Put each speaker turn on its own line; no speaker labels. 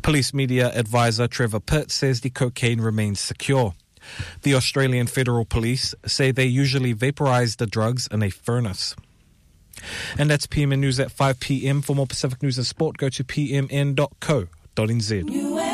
Police media advisor Trevor Pitt says the cocaine remains secure. The Australian Federal Police say they usually vaporise the drugs in a furnace. And that's PMN News at 5 p.m. For more Pacific News and Sport, go to pmn.co.nz.